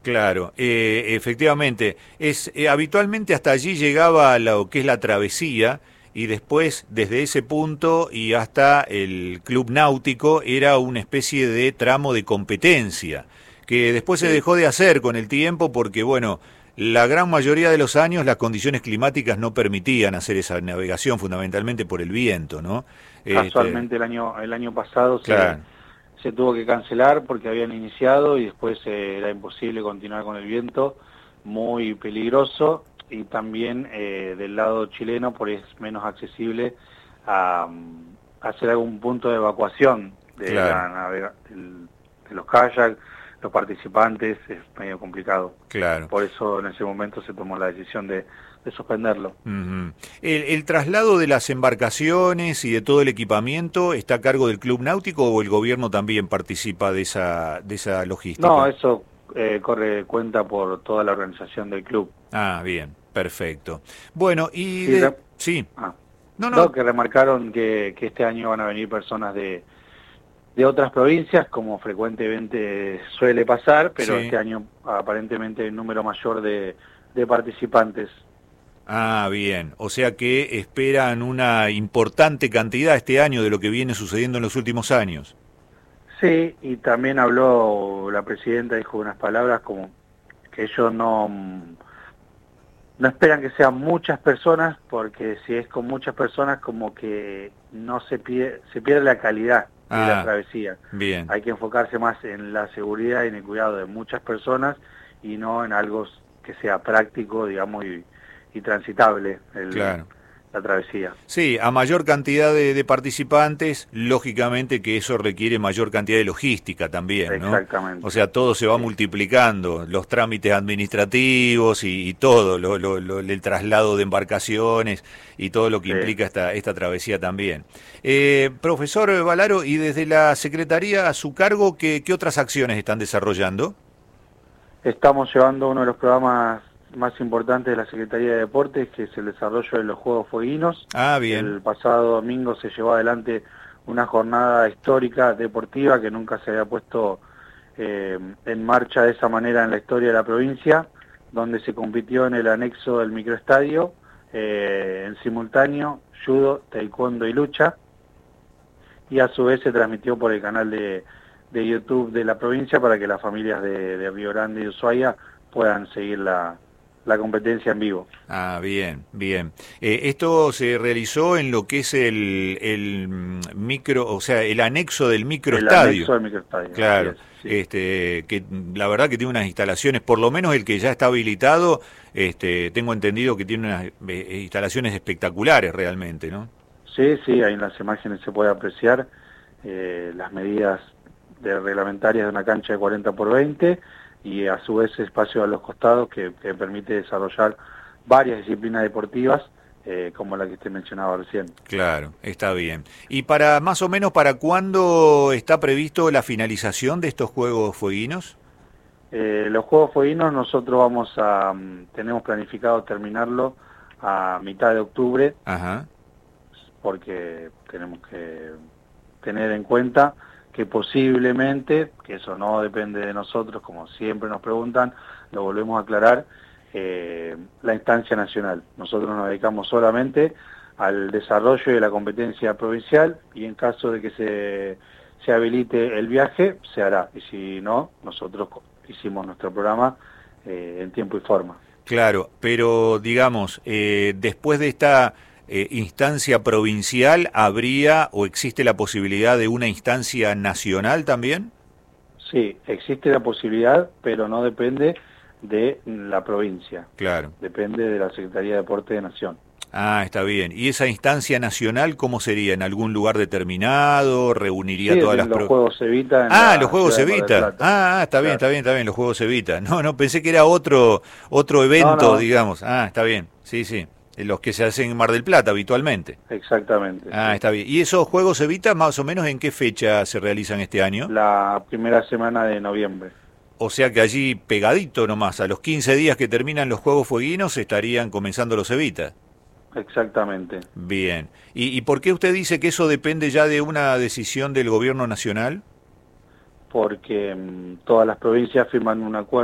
Claro, efectivamente. Habitualmente hasta allí llegaba lo que es la travesía y después desde ese punto y hasta el club náutico era una especie de tramo de competencia que después se Sí, dejó de hacer con el tiempo porque, bueno, la gran mayoría de los años las condiciones climáticas no permitían hacer esa navegación, fundamentalmente por el viento, ¿no? Este, casualmente el año pasado claro, se tuvo que cancelar porque habían iniciado y después era imposible continuar con el viento, muy peligroso y también del lado chileno por es menos accesible a, hacer algún punto de evacuación de claro, de los kayaks, los participantes, es medio complicado. claro. Por eso en ese momento se tomó la decisión de suspenderlo. Ujú. El traslado de las embarcaciones y de todo el equipamiento está a cargo del Club Náutico o el gobierno también participa de esa No, logística. eso corre cuenta por toda la organización del club. Ah, bien, perfecto. Bueno, y Sí, de... Sí, ah, no, no, no, que remarcaron que este año van a venir personas de otras provincias, como frecuentemente suele pasar, pero sí. este año aparentemente hay un número mayor de participantes. Ah, bien. O sea que esperan una importante cantidad este año de lo que viene sucediendo en los últimos años. Sí, y también habló la presidenta, dijo unas palabras como que ellos no esperan que sean muchas personas, porque si es con muchas personas como que no se pierde la calidad de la Ah, travesía. bien, Hay que enfocarse más en la seguridad y en el cuidado de muchas personas y no en algo que sea práctico, digamos, y transitable claro. la travesía. Sí, a mayor cantidad de participantes, lógicamente que eso requiere mayor cantidad de logística también, ¿no? O Exactamente. sea, todo se va Sí, multiplicando, los trámites administrativos y todo, el traslado de embarcaciones y todo lo que sí. implica esta travesía también. Profesor Valaro, y desde la Secretaría a su cargo, ¿qué otras acciones están desarrollando? Estamos llevando uno de los programas más importantes de la Secretaría de Deportes, que es el desarrollo de los Juegos Fueguinos. Ah, bien. El pasado domingo se llevó adelante una jornada histórica deportiva que nunca se había puesto en marcha de esa manera en la historia de la provincia, donde se compitió en el anexo del microestadio, en simultáneo, judo, taekwondo y lucha, y a su vez se transmitió por el canal de YouTube de la provincia para que las familias de Río Grande y Ushuaia puedan seguir la competencia en vivo. Ah, bien, bien. Esto se realizó en lo que es el micro, o sea, el anexo del El microestadio. anexo del microestadio, así Claro, es, sí. que la verdad que tiene unas instalaciones, por lo menos el que ya está habilitado, tengo entendido que tiene unas instalaciones espectaculares realmente, ¿no? Sí, sí, ahí en las imágenes se puede apreciar las medidas reglamentarias de una cancha de 40 por 20 y a su vez espacio a los costados que permite desarrollar varias disciplinas deportivas como la que usted mencionaba recién. Claro, está bien. ¿Y para más o menos para cuándo está previsto la finalización de estos Juegos Fueguinos? Los Juegos Fueguinos nosotros tenemos planificado terminarlo a mitad de octubre Ajá, porque tenemos que tener en cuenta que posiblemente, que eso no depende de nosotros, como siempre nos preguntan, lo volvemos a aclarar, la instancia nacional. Nosotros nos dedicamos solamente al desarrollo de la competencia provincial y en caso de que se habilite el viaje, se hará. Y si no, nosotros hicimos nuestro programa en tiempo y forma. claro, pero digamos, después de esta instancia provincial, ¿habría o existe la posibilidad de una instancia nacional también? Sí, existe la posibilidad, pero no depende de la provincia, Claro. depende de la Secretaría de Deporte de Nación. Ah, está bien. ¿Y esa instancia nacional cómo sería? ¿En algún lugar determinado? Sí, ¿Reuniría todas las... en los Juegos Evita en Ah, los la Juegos ciudad de Mar del Evita. Plata. Ah, está bien, Claro. está bien, está bien, los Juegos Evita. No, no, pensé que era otro No, evento, no, digamos. Ah, está bien. Sí, sí. Los que se hacen en Mar del Plata habitualmente. exactamente, Ah, sí. está bien. ¿Y esos Juegos Evita más o menos en qué fecha se realizan este año? La primera semana de noviembre. O sea que allí pegadito nomás, a los 15 días que terminan los Juegos Fueguinos estarían comenzando los Evita. Exactamente. Bien. ¿Y por qué usted dice que eso depende ya de una decisión del gobierno nacional? Porque todas las provincias firman un acuerdo